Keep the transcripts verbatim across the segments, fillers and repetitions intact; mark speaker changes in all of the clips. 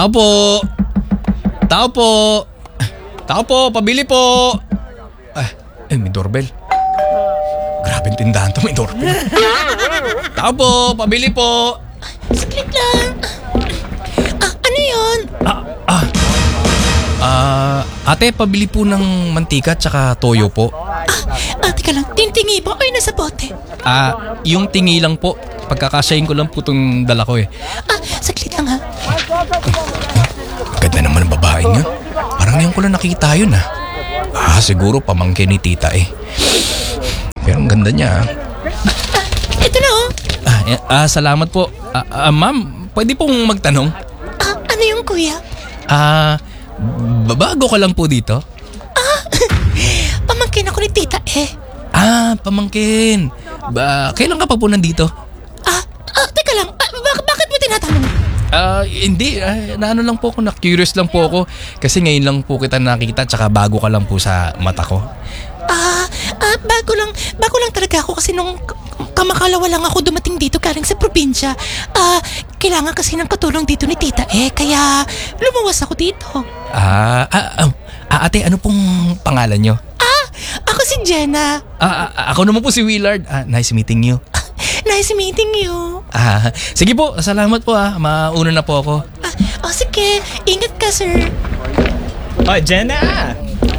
Speaker 1: Tao po! Tao po! Tao po! Pabili po! Ah, eh, may doorbell. Grabe yung tindahan to, may doorbell. Tao po! Pabili po!
Speaker 2: Saglit lang. Ah, ano yun?
Speaker 1: Ah, ah. Ah, ate, pabili po ng mantika tsaka toyo po.
Speaker 2: Ah, teka lang. Tintingi mo ay nasa bote?
Speaker 1: Ah, yung tingi lang po. Pagkakasyahin ko lang po itong dala ko eh.
Speaker 2: Ah, saglit lang ha.
Speaker 1: Ganda naman ang babaeng yun. Parang ngayon ko lang nakita yun ah. Ah, siguro pamangkin ni tita eh. Pero ang ganda niya ah.
Speaker 2: Ah, ito na oh.
Speaker 1: Ah, eh, ah salamat po. Ah, ah, ma'am, pwede pong magtanong?
Speaker 2: Ah, ano yung kuya?
Speaker 1: Ah, babago ka lang po dito?
Speaker 2: Ah, pamangkin ako ni tita eh.
Speaker 1: Ah, pamangkin. Ba, kailan ka pa po nandito?
Speaker 2: Ah, ah teka lang. Ah, bak- bakit mo tinatanong?
Speaker 1: Ah, hindi. Ah, naano lang po ako, na-curious lang po ako. Kasi ngayon lang po kita nakita tsaka bago ka lang po sa mata ko.
Speaker 2: Ah, ah, bago lang, bago lang talaga ako kasi nung kamakalawa lang ako dumating dito galing sa probinsya. Ah, kailangan kasi ng katulong dito ni tita eh, kaya lumuwas ako dito.
Speaker 1: Ah, ah, ah, ah ate, ano pong pangalan nyo?
Speaker 2: Ah, ako si Jenna.
Speaker 1: Ah, ah, ako naman po si Willard. Ah, nice meeting you.
Speaker 2: Nice meeting you.
Speaker 1: Ah, sige po, salamat po ah. Mauna na po ako.
Speaker 2: Ah, oh sige, ingat ka sir.
Speaker 3: Oh, Jenna!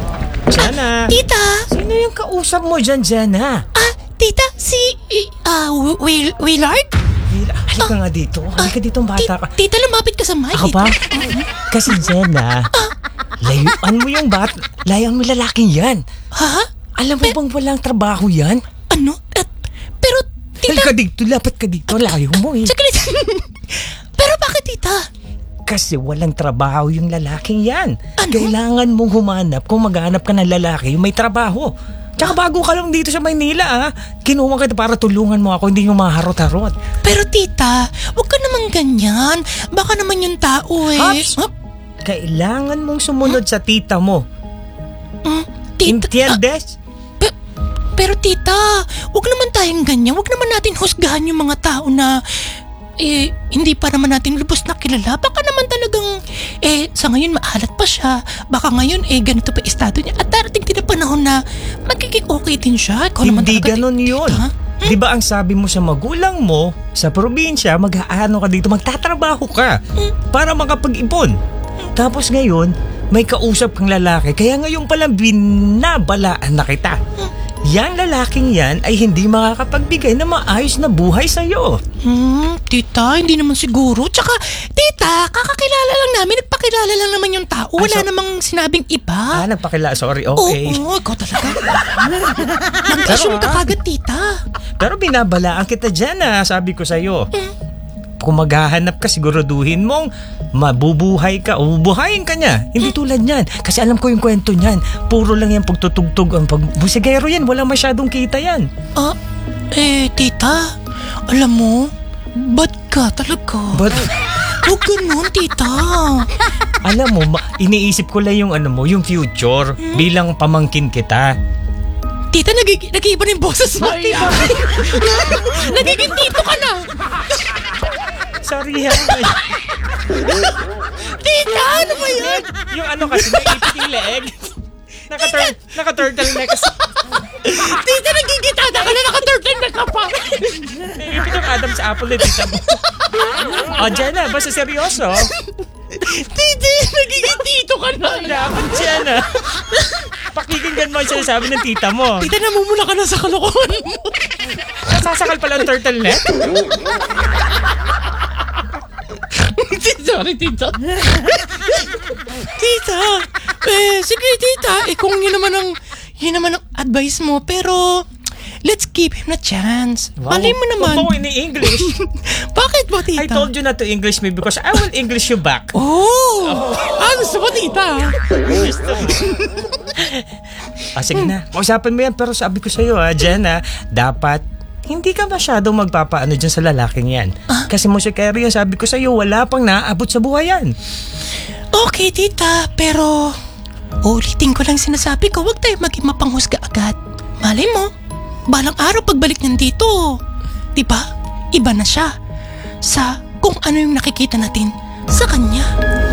Speaker 3: Jenna!
Speaker 2: Tita!
Speaker 3: Sino yung kausap mo dyan, Jenna?
Speaker 2: Ah, tita, si, ah, uh, Will, Willard?
Speaker 3: Hila, halika nga dito. Halika dito, bata ka.
Speaker 2: Tita, lumapit ka sa mic.
Speaker 3: Ako ba? Kasi Jenna, layuan mo yung bat, layuan mo lalaking yan.
Speaker 2: Ha?
Speaker 3: Alam mo bang walang trabaho yan?
Speaker 2: Ano? At, pero, tita...
Speaker 3: Halika dito, lapat ka dito, layo mo eh.
Speaker 2: Saglit. Pero bakit, tita?
Speaker 3: Kasi walang trabaho yung lalaking yan.
Speaker 2: Ano?
Speaker 3: Kailangan mong humanap kung maghanap ka ng lalaki yung may trabaho. Tsaka bago ka lang dito sa Maynila ah. Kinuha kita para tulungan mo ako, hindi yung maharot-harot.
Speaker 2: Pero tita, wag ka naman ganyan. Baka naman yung tao eh.
Speaker 3: Hops!
Speaker 2: Huh?
Speaker 3: Kailangan mong sumunod sa tita mo.
Speaker 2: Mm, tita,
Speaker 3: Entiendes?
Speaker 2: Pe- pero tita, wag naman tayong ganyan. Wag naman natin husgahan yung mga tao na eh, hindi pa naman natin lubos na kilala. Baka naman talagang eh, sa ngayon maalat pa siya. Baka ngayon eh, ganito pa estado niya. At darating din ang panahon na magiging okay din siya. Ikaw naman
Speaker 3: Hindi
Speaker 2: talaga,
Speaker 3: ganon yun.
Speaker 2: tita.
Speaker 3: Di ba ang sabi mo sa magulang mo, sa probinsya, mag-aano ka dito, magtatrabaho ka para makapag-ipon. Tapos ngayon, may kausap kang lalaki, kaya ngayon palang binabalaan na kita. Yang lalaking yan ay hindi makakapagbigay na maayos na buhay sa'yo.
Speaker 2: Hmm, tita, hindi naman siguro. Tsaka, tita, kakakilala lang namin. Nagpakilala lang naman yung tao. Wala
Speaker 3: Ah, so-
Speaker 2: namang sinabing iba.
Speaker 3: Ah, nagpakila, sorry, okay.
Speaker 2: Oo, ikaw talaga. Nag-assume ka
Speaker 3: ah.
Speaker 2: kagad, tita.
Speaker 3: Pero binabalaan kita dyan ah, sabi ko sa'yo. Kung maghahanap ka, siguraduhin mong mabubuhay ka o bubuhayin ka niya. Hindi tulad niyan. Kasi alam ko yung kwento niyan. Puro lang yan pagtutugtog. Ang pagbusigero yan. Wala masyadong kita yan.
Speaker 2: Ah, eh, tita, alam mo, bad ka talaga.
Speaker 3: But,
Speaker 2: Huwag ganun, tita.
Speaker 3: alam mo, ma- iniisip ko lang yung ano mo, yung future bilang pamangkin kita.
Speaker 2: Tita, nagig- nag-iiba na yung boses mo, tita. Nagiging tito ka na.
Speaker 3: Sorry ha.
Speaker 2: Tita, ano ba yan?
Speaker 3: Yung ano kasi, naipit yung leeg. Naka-turn, naka-turtleneck kasi.
Speaker 2: Tita, nagigitada ka na, naka-turtleneck ka pa.
Speaker 3: Naipit yung Adam sa apple na tita mo. O, Jenna, basta seryoso.
Speaker 2: Tita, nagiging tito ka na.
Speaker 3: Dapat, Jenna. Pakikinggan mo yung sinasabi ng tita mo.
Speaker 2: Tita, namumula ka na sa kalokohan mo.
Speaker 3: Nasasakal pala ang turtleneck.
Speaker 2: Sorry, tita. Tita, eh, sige, tita. Eh, kung yun naman ang, yun naman ang advice mo, pero let's give him a chance. Malay mo naman.
Speaker 3: Huwag mo ini-English.
Speaker 2: Bakit ba, tita?
Speaker 3: I told you not to English me because I will English you back.
Speaker 2: Oh! Ah, gusto mo, tita?
Speaker 3: Ah, sige na. Usapan mo yan, pero sabi ko sa'yo, ha, Jenna, dapat hindi ka masyadong magpapaano dyan sa lalaking yan.
Speaker 2: Ah?
Speaker 3: Kasi mo si Kerry, sabi ko sa'yo, wala pang naaabot sa buhay yan.
Speaker 2: Okay, tita, pero ulitin ko lang sinasabi ko, huwag tayo maging mapanghusga agad. Malay mo, balang araw pagbalik nandito, di ba? Iba na siya sa kung ano yung nakikita natin sa kanya.